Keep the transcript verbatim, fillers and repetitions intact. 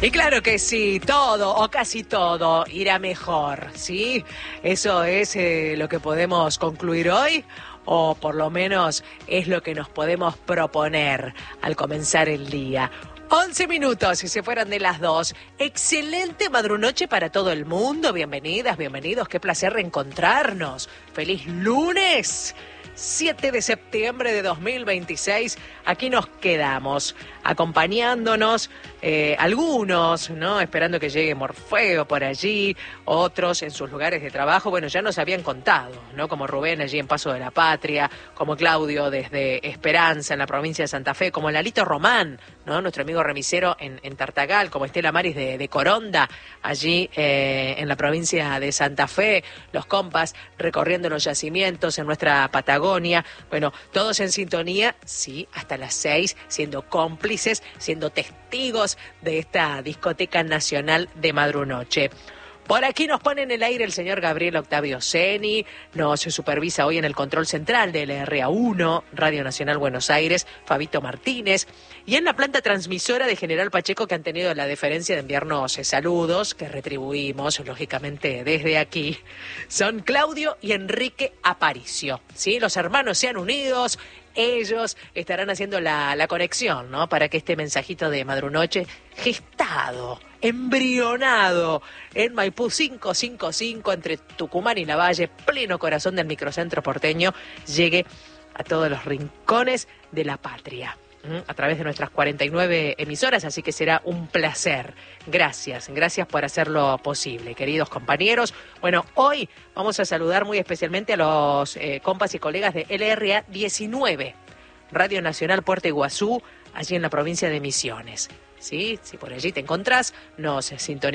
Y claro que sí, todo o casi todo irá mejor, ¿sí? Eso es eh, lo que podemos concluir hoy, o por lo menos es lo que nos podemos proponer al comenzar el día. once minutos y se fueron de las dos. Excelente madrunoche para todo el mundo. Bienvenidas, bienvenidos. Qué placer reencontrarnos. ¡Feliz lunes! siete de septiembre de dos mil veintiséis, aquí nos quedamos, acompañándonos, eh, algunos, ¿no? Esperando que llegue Morfeo por allí, otros en sus lugares de trabajo, bueno, ya nos habían contado, ¿no? Como Rubén allí en Paso de la Patria, como Claudio desde Esperanza en la provincia de Santa Fe, como Lalito Román, ¿no? Nuestro amigo remisero en, en Tartagal, como Estela Maris de, de Coronda, allí eh, en la provincia de Santa Fe, los compas recorriendo los yacimientos en nuestra Patagonia. Bueno, todos en sintonía, sí, hasta las seis, siendo cómplices, siendo testigos de esta discoteca nacional de madrunoche. Por aquí nos pone en el aire el señor Gabriel Octavio Seni, nos supervisa hoy en el control central de L R A uno, Radio Nacional Buenos Aires, Fabito Martínez, y en la planta transmisora de General Pacheco, que han tenido la deferencia de enviarnos saludos, que retribuimos, lógicamente, desde aquí, son Claudio y Enrique Aparicio, ¿sí? Los hermanos se han unido. Ellos estarán haciendo la, la conexión, ¿no? Para que este mensajito de madrunoche, gestado, embrionado en Maipú quinientos cincuenta y cinco, entre Tucumán y Lavalle, pleno corazón del microcentro porteño, llegue a todos los rincones de la patria, ¿m? A través de nuestras cuarenta y nueve emisoras, así que será un placer. Gracias, gracias por hacerlo posible, queridos compañeros. Bueno, hoy vamos a saludar muy especialmente a los eh, compas y colegas de L R A diecinueve, Radio Nacional Puerto Iguazú, allí en la provincia de Misiones. ¿Sí? Si por allí te encontrás, nos sintonizamos.